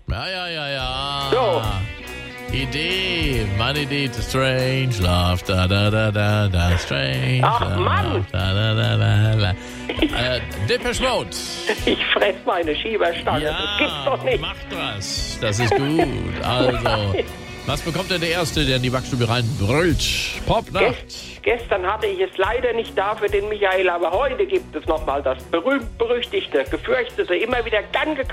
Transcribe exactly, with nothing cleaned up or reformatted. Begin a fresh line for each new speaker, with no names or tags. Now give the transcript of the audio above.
Ja, ja, ja, ja.
So.
Idee, meine Idee to Strange Love, da, da, da, da, da, Strange
Ach,
Love,
Mann.
da, da, da, da, da. Äh, Depeche Mode.
Ich fress meine Schieberstange.
Ja,
Das gibt's doch nicht.
macht was. Das ist gut. Also, was bekommt denn der Erste, der in die Backstube reinbrüllt? Popnacht.
Gest, gestern hatte ich es leider nicht da für den Michael, aber heute gibt es nochmal das berühmt-berüchtigte, gefürchtete, immer wieder gern